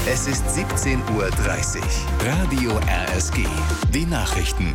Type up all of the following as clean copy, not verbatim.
Es ist 17:30 Uhr. Radio RSG. Die Nachrichten.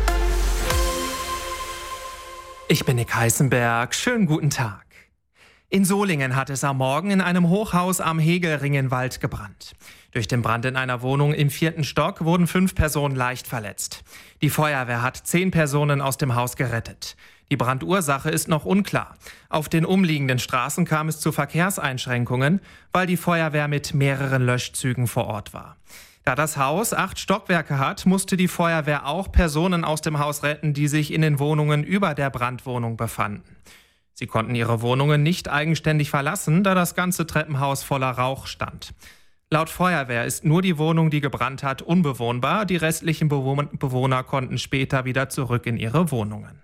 Ich bin Nick Heißenberg. Schönen guten Tag. In Solingen hat es am Morgen in einem Hochhaus am Hegelringenwald gebrannt. Durch den Brand in einer Wohnung im 4. Stock wurden 5 Personen leicht verletzt. Die Feuerwehr hat 10 Personen aus dem Haus gerettet. Die Brandursache ist noch unklar. Auf den umliegenden Straßen kam es zu Verkehrseinschränkungen, weil die Feuerwehr mit mehreren Löschzügen vor Ort war. Da das Haus 8 Stockwerke hat, musste die Feuerwehr auch Personen aus dem Haus retten, die sich in den Wohnungen über der Brandwohnung befanden. Sie konnten ihre Wohnungen nicht eigenständig verlassen, da das ganze Treppenhaus voller Rauch stand. Laut Feuerwehr ist nur die Wohnung, die gebrannt hat, unbewohnbar. Die restlichen Bewohner konnten später wieder zurück in ihre Wohnungen.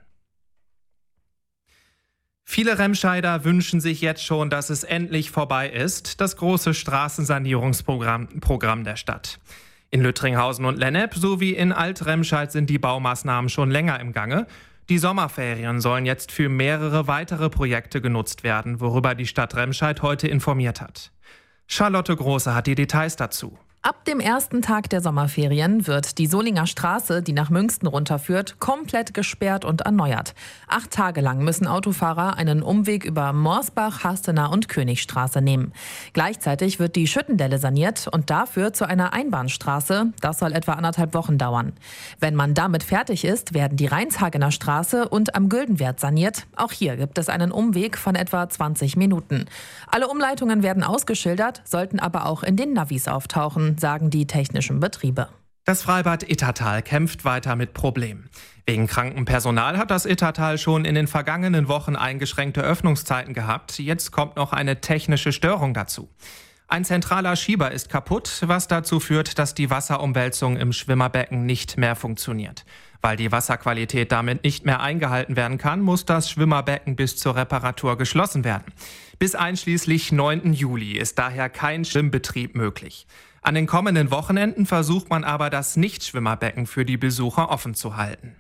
Viele Remscheider wünschen sich jetzt schon, dass es endlich vorbei ist, das große Straßensanierungsprogramm der Stadt. In Lüttringhausen und Lennep sowie in Alt-Remscheid sind die Baumaßnahmen schon länger im Gange. Die Sommerferien sollen jetzt für mehrere weitere Projekte genutzt werden, worüber die Stadt Remscheid heute informiert hat. Charlotte Große hat die Details dazu. Ab dem ersten Tag der Sommerferien wird die Solinger Straße, die nach Münsten runterführt, komplett gesperrt und erneuert. 8 Tage lang müssen Autofahrer einen Umweg über Morsbach, Hastener und Königstraße nehmen. Gleichzeitig wird die Schüttendelle saniert und dafür zu einer Einbahnstraße. Das soll etwa 1,5 Wochen dauern. Wenn man damit fertig ist, werden die Rheinshagener Straße und Am Güldenwert saniert. Auch hier gibt es einen Umweg von etwa 20 Minuten. Alle Umleitungen werden ausgeschildert, sollten aber auch in den Navis auftauchen, sagen die technischen Betriebe. Das Freibad Ittertal kämpft weiter mit Problemen. Wegen krankem Personal hat das Ittertal schon in den vergangenen Wochen eingeschränkte Öffnungszeiten gehabt. Jetzt kommt noch eine technische Störung dazu. Ein zentraler Schieber ist kaputt, was dazu führt, dass die Wasserumwälzung im Schwimmerbecken nicht mehr funktioniert. Weil die Wasserqualität damit nicht mehr eingehalten werden kann, muss das Schwimmerbecken bis zur Reparatur geschlossen werden. Bis einschließlich 9. Juli ist daher kein Schwimmbetrieb möglich. An den kommenden Wochenenden versucht man aber, das Nichtschwimmerbecken für die Besucher offen zu halten.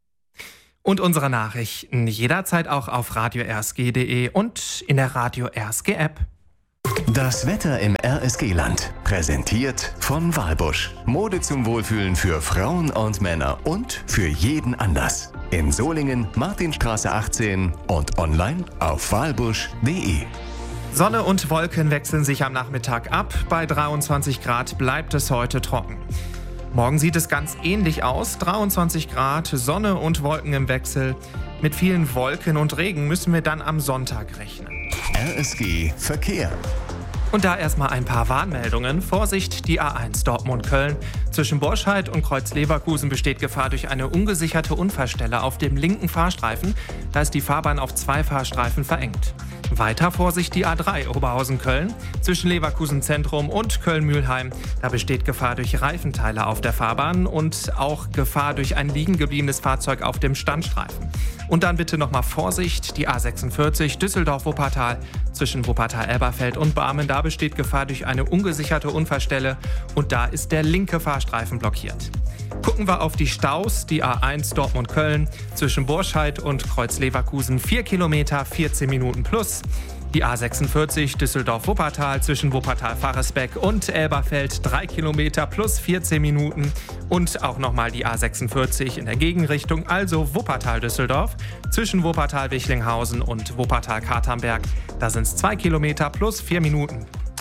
Und unsere Nachrichten jederzeit auch auf radio-rsg.de und in der Radio RSG App. Das Wetter im RSG-Land. Präsentiert von Walbusch. Mode zum Wohlfühlen für Frauen und Männer und für jeden Anlass. In Solingen, Martinstraße 18 und online auf walbusch.de. Sonne und Wolken wechseln sich am Nachmittag ab. Bei 23 Grad bleibt es heute trocken. Morgen sieht es ganz ähnlich aus. 23 Grad, Sonne und Wolken im Wechsel. Mit vielen Wolken und Regen müssen wir dann am Sonntag rechnen. RSG Verkehr. Und da erstmal ein paar Warnmeldungen. Vorsicht, die A1 Dortmund-Köln. Zwischen Borscheid und Kreuz-Leverkusen besteht Gefahr durch eine ungesicherte Unfallstelle auf dem linken Fahrstreifen. Da ist die Fahrbahn auf 2 Fahrstreifen verengt. Weiter Vorsicht, die A3 Oberhausen-Köln. Zwischen Leverkusen Zentrum und Köln-Mühlheim. Da besteht Gefahr durch Reifenteile auf der Fahrbahn und auch Gefahr durch ein liegen gebliebenes Fahrzeug auf dem Standstreifen. Und dann bitte nochmal Vorsicht, die A46 Düsseldorf-Wuppertal. Zwischen Wuppertal-Elberfeld und Barmen, da besteht Gefahr durch eine ungesicherte Unfallstelle und da ist der linke Fahrstreifen blockiert. Gucken wir auf die Staus, die A1 Dortmund-Köln, zwischen Borscheid und Kreuz-Leverkusen 4 Kilometer, 14 Minuten plus. Die A46 Düsseldorf-Wuppertal zwischen Wuppertal-Faresbeck und Elberfeld 3 Kilometer plus 14 Minuten. Und auch nochmal die A46 in der Gegenrichtung, also Wuppertal-Düsseldorf, zwischen Wuppertal-Wichlinghausen und Wuppertal-Katernberg. Da sind es 2 Kilometer plus 4 Minuten.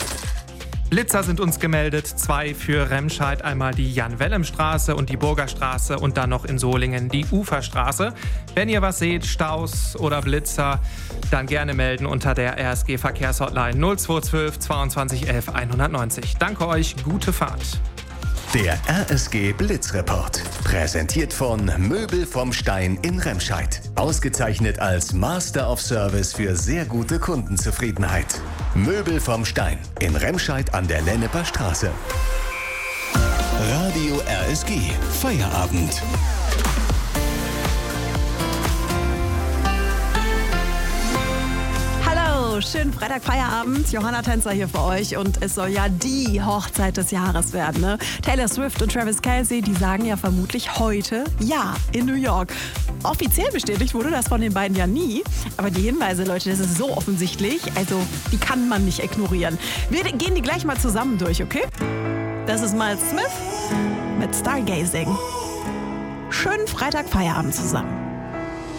Blitzer sind uns gemeldet, 2 für Remscheid, einmal die Jan-Wellem-Straße und die Burgerstraße und dann noch in Solingen die Uferstraße. Wenn ihr was seht, Staus oder Blitzer, dann gerne melden unter der RSG Verkehrshotline 0212 22 11 190. Danke euch, gute Fahrt. Der RSG Blitzreport. Präsentiert von Möbel vom Stein in Remscheid. Ausgezeichnet als Master of Service für sehr gute Kundenzufriedenheit. Möbel vom Stein in Remscheid an der Lenneper Straße. Radio RSG. Feierabend. So, schönen Freitagfeierabend. Johanna Tänzer hier für euch und es soll ja die Hochzeit des Jahres werden. Ne? Taylor Swift und Travis Kelce, die sagen ja vermutlich heute ja in New York. Offiziell bestätigt wurde das von den beiden ja nie. Aber die Hinweise, Leute, das ist so offensichtlich. Also, die kann man nicht ignorieren. Wir gehen die gleich mal zusammen durch, okay? Das ist Miles Smith mit Stargazing. Schönen Freitagfeierabend zusammen.